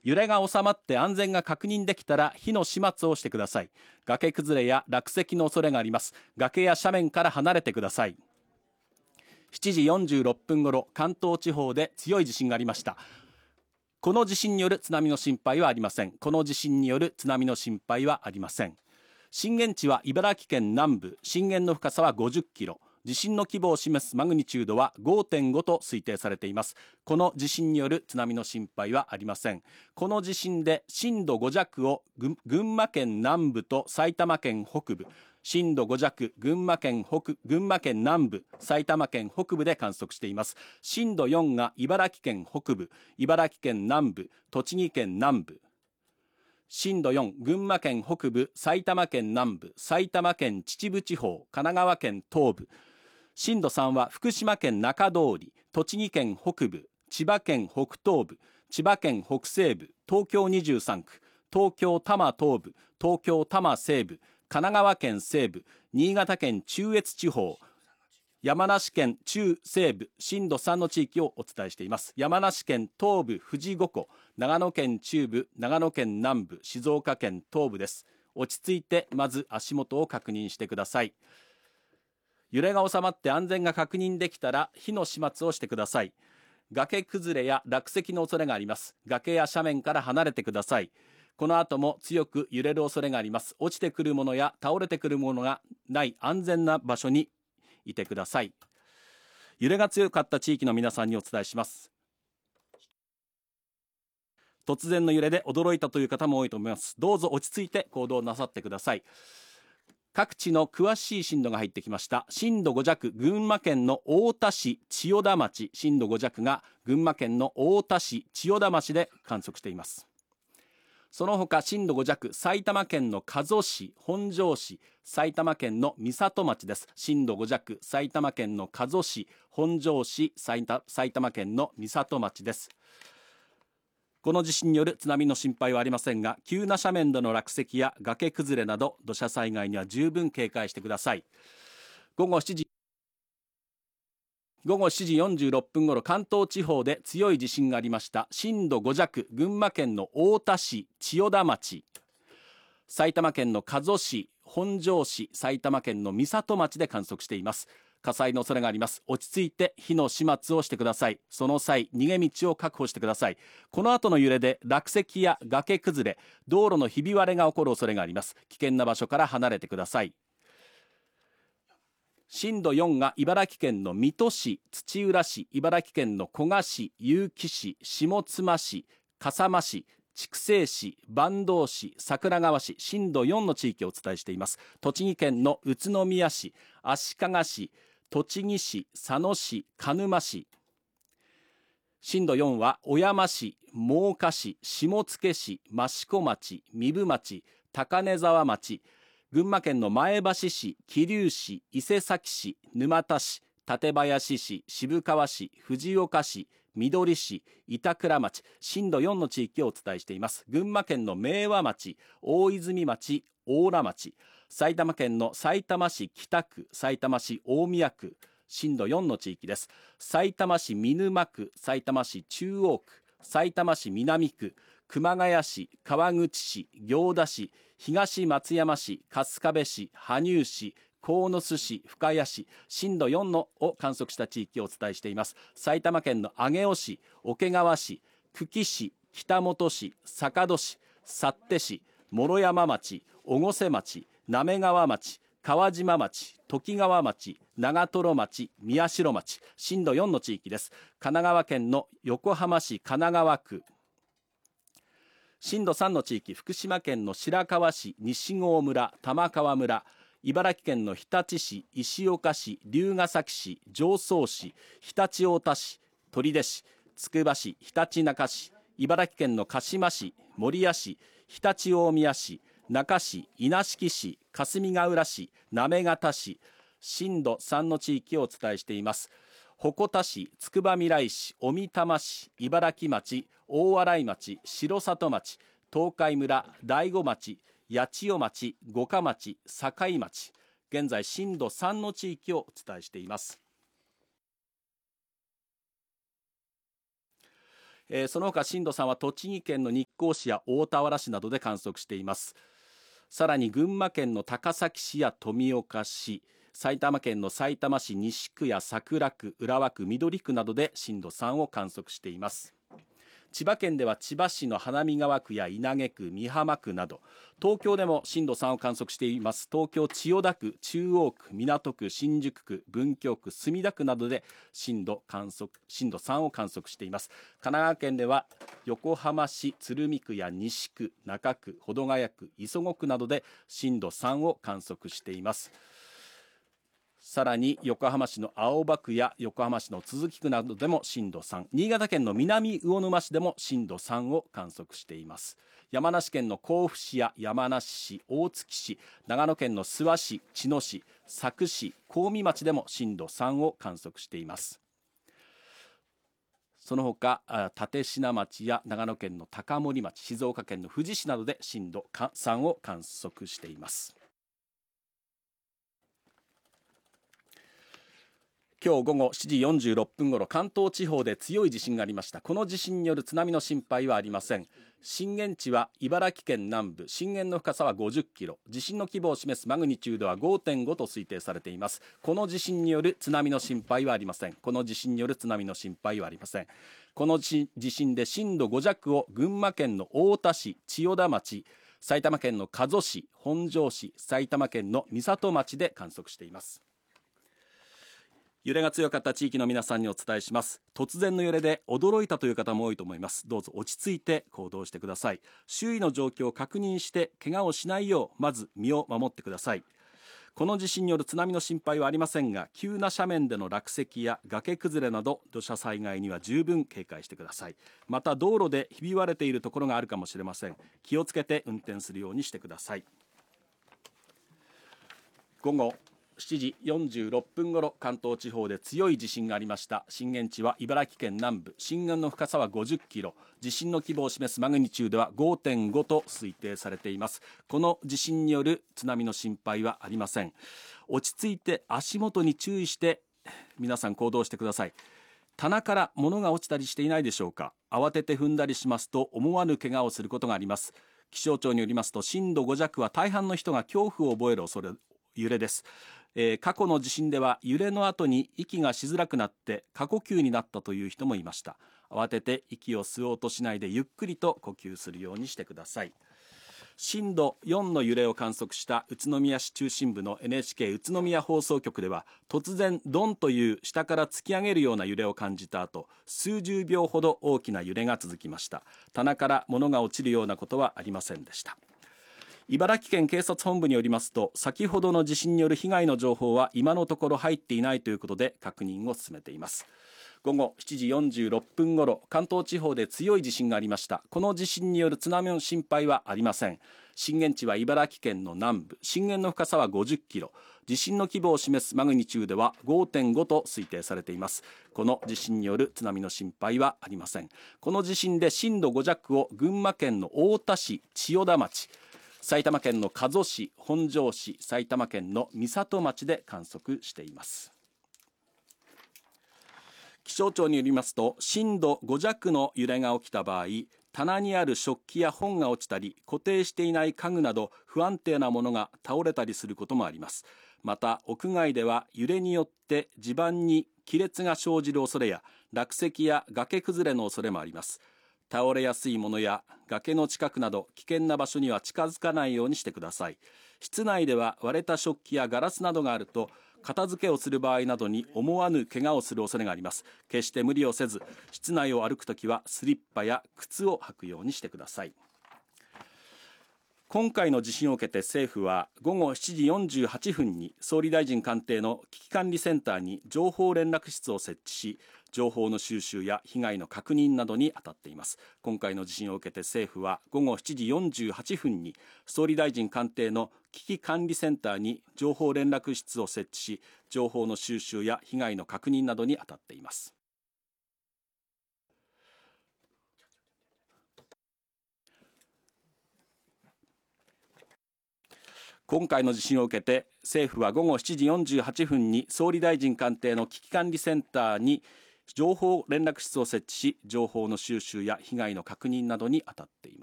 揺れが収まって安全が確認できたら火の始末をしてください。崖崩れや落石の恐れがあります。崖や斜面から離れてください。7時46分ごろ、関東地方で強い地震がありました。この地震による津波の心配はありません。この地震による津波の心配はありません。震源地は茨城県南部、震源の深さは50キロ、地震の規模を示すマグニチュードは 5.5 と推定されています。この地震による津波の心配はありません。この地震で震度5弱を群馬県南部と埼玉県北部、震度5弱、群馬県南部、埼玉県北部で観測しています。震度4が茨城県北部、茨城県南部、栃木県南部。震度4、群馬県北部、埼玉県南部、埼玉県秩父地方、神奈川県東部。震度3は福島県中通り、栃木県北部、千葉県北東部、千葉県北西部、東京23区、東京多摩東部、東京多摩西部、神奈川県西部、新潟県中越地方、山梨県中西部、震度3の地域をお伝えしています。山梨県東部富士五湖、長野県中部、長野県南部、静岡県東部です。落ち着いてまず足元を確認してください。揺れが収まって安全が確認できたら火の始末をしてください。崖崩れや落石の恐れがあります。崖や斜面から離れてください。この後も強く揺れる恐れがあります。落ちてくるものや倒れてくるものがない安全な場所にいてください。揺れが強かった地域の皆さんにお伝えします。突然の揺れで驚いたという方も多いと思います。どうぞ落ち着いて行動なさってください。各地の詳しい震度が入ってきました。震度5弱、群馬県の太田市千代田町、震度5弱が群馬県の太田市千代田町で観測しています。その他震度5弱、埼玉県の加須市、本庄市、埼玉県の美里町です。震度5弱、埼玉県の加須市、本庄市、埼玉県の美里町です。この地震による津波の心配はありませんが、急な斜面での落石や崖崩れなど土砂災害には十分警戒してください。午後7時46分ごろ、関東地方で強い地震がありました。震度5弱、群馬県の太田市千代田町、埼玉県の加須市、本庄市、埼玉県の美里町で観測しています。火災の恐れがあります。落ち着いて火の始末をしてください。その際、逃げ道を確保してください。この後の揺れで落石や崖崩れ、道路のひび割れが起こる恐れがあります。危険な場所から離れてください。震度4が茨城県の水戸市、土浦市、茨城県の古河市、結城市、下妻市、笠間市、筑西市、坂東市、桜川市、震度4の地域をお伝えしています。栃木県の宇都宮市、足利市、栃木市、佐野市、鹿沼市。震度4は小山市、真岡市、下野市、益子町、壬生町、高根沢町、群馬県の前橋市、桐生市、伊勢崎市、沼田市、館林市、渋川市、藤岡市、緑市、板倉町、震度4の地域をお伝えしています。群馬県の明和町、大泉町、大浦町、埼玉県のさいたま市北区、さいたま市大宮区、震度4の地域です。さいたま市見沼区、さいたま市中央区、さいたま市南区、熊谷市、川口市、行田市、東松山市、春日部市、羽生市、鴻巣市、深谷市、震度4のを観測した地域をお伝えしています。埼玉県の上尾市、桶川市、久喜市、北本市、坂戸市、幸手市、諸山町、越生町、滑川町、川島町、ときがわ町、長瀞町、宮代町、震度4の地域です。神奈川県の横浜市神奈川区、震度3の地域、福島県の白河市、西郷村、玉川村、茨城県の日立市、石岡市、龍ケ崎市、常総市、常陸太田市、取手市、つくば市、ひたちなか市、茨城県の鹿嶋市、守谷市、常陸大宮市、那珂市、稲敷市、霞ヶ浦市、行方市、震度3の地域をお伝えしています。鉾田市、つくばみらい市、小美玉市、茨城町、大洗町、城里町、東海村、大子町、八千代町、五霞町、境町、現在震度3の地域をお伝えしています。 その他震度3は栃木県の日光市や大田原市などで観測しています。さらに群馬県の高崎市や富岡市、埼玉県のさいたま市西区や桜区、浦和区、緑区などで震度3を観測しています。千葉県では千葉市の花見川区や稲毛区、美浜区など、東京でも震度3を観測しています。東京千代田区、中央区、港区、新宿区、文京区、墨田区などで震度3を観測しています。神奈川県では横浜市鶴見区や西区、中区、保土ヶ谷区、磯子区などで震度3を観測しています。さらに横浜市の青葉区や横浜市の都筑区などでも震度3、新潟県の南魚沼市でも震度3を観測しています。山梨県の甲府市や山梨市、大月市、長野県の諏訪市、茅野市、佐久市、小海町でも震度3を観測しています。その他立科町や長野県の高森町、静岡県の富士市などで震度3を観測しています。今日午後7時46分ごろ、関東地方で強い地震がありました。この地震による津波の心配はありません。震源地は茨城県南部、震源の深さは50キロ、地震の規模を示すマグニチュードは 5.5 と推定されています。この地震による津波の心配はありません。この地震による津波の心配はありません。この地震で震度5弱を群馬県の太田市、千代田町、埼玉県の加須市、本庄市、埼玉県の美里町で観測しています。揺れが強かった地域の皆さんにお伝えします。突然の揺れで驚いたという方も多いと思います。どうぞ落ち着いて行動してください。周囲の状況を確認して怪我をしないようまず身を守ってください。この地震による津波の心配はありませんが、急な斜面での落石や崖崩れなど土砂災害には十分警戒してください。また道路でひび割れているところがあるかもしれません。気をつけて運転するようにしてください。午後7時46分ごろ、関東地方で強い地震がありました。震源地は茨城県南部、震源の深さは50キロ、地震の規模を示すマグニチュードは 5.5 と推定されています。この地震による津波の心配はありません。落ち着いて足元に注意して皆さん行動してください。棚から物が落ちたりしていないでしょうか。慌てて踏んだりしますと思わぬ怪我をすることがあります。気象庁によりますと、震度5弱は大半の人が恐怖を覚える揺れです。過去の地震では揺れの後に息がしづらくなって過呼吸になったという人もいました。慌てて息を吸おうとしないでゆっくりと呼吸するようにしてください。震度4の揺れを観測した宇都宮市中心部の NHK 宇都宮放送局では、突然ドンという下から突き上げるような揺れを感じた後、数十秒ほど大きな揺れが続きました。棚から物が落ちるようなことはありませんでした。茨城県警察本部によりますと、先ほどの地震による被害の情報は今のところ入っていないということで確認を進めています。午後7時46分ごろ、関東地方で強い地震がありました。この地震による津波の心配はありません。震源地は茨城県の南部、震源の深さは50キロ、地震の規模を示すマグニチュードは 5.5 と推定されています。この地震による津波の心配はありません。この地震で震度5弱を群馬県の太田市、千代田町、埼玉県の加須市、本庄市、埼玉県の美里町で観測しています。気象庁によりますと、震度5弱の揺れが起きた場合、棚にある食器や本が落ちたり、固定していない家具など不安定なものが倒れたりすることもあります。また屋外では揺れによって地盤に亀裂が生じる恐れや、落石や崖崩れの恐れもあります。倒れやすいものや崖の近くなど危険な場所には近づかないようにしてください。室内では割れた食器やガラスなどがあると、片付けをする場合などに思わぬ怪我をする恐れがあります。決して無理をせず、室内を歩くときはスリッパや靴を履くようにしてください。今回の地震を受けて政府は午後7時48分に総理大臣官邸の危機管理センターに情報連絡室を設置し、情報の収集や被害の確認などに当たっています。今回の地震を受けて政府は午後7時48分に総理大臣官邸の危機管理センターに情報連絡室を設置し、情報の収集や被害の確認などに当たっています。今回の地震を受けて政府は午後7時48分に総理大臣官邸の危機管理センターに情報連絡室を設置し、情報の収集や被害の確認などに当たっています。